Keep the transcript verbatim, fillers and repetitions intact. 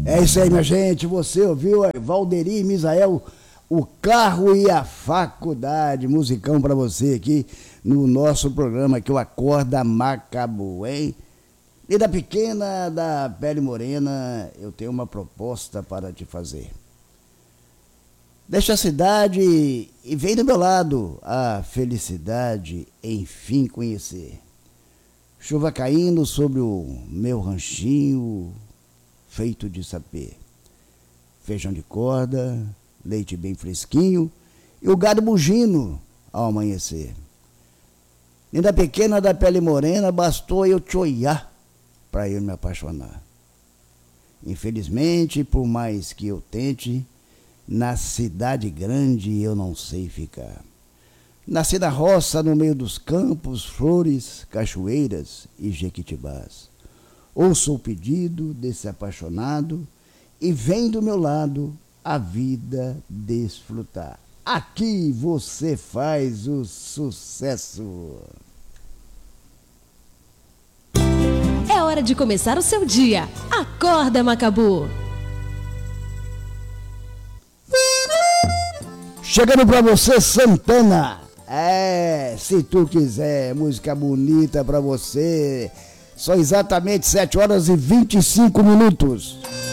É isso aí, minha gente. Você ouviu Valderi e Misael, O Carro e a Faculdade. Musicão pra você aqui no nosso programa, que o Acorda Macabu, hein? E da pequena, da pele morena, eu tenho uma proposta para te fazer. Deixa a cidade e vem do meu lado a felicidade enfim conhecer. Chuva caindo sobre o meu ranchinho feito de sapê. Feijão de corda, leite bem fresquinho e o gado bugindo ao amanhecer. Linda pequena da pele morena, bastou eu te olhar para eu me apaixonar. Infelizmente, por mais que eu tente, na cidade grande eu não sei ficar. Nasci na roça, no meio dos campos, flores, cachoeiras e jequitibás. Ouço o pedido desse apaixonado e vem do meu lado a vida desfrutar. Aqui você faz o sucesso. É hora de começar o seu dia. Acorda, Macabu. Chegando pra você, Santana. É, se tu quiser música bonita pra você. São exatamente sete horas e vinte e cinco minutos.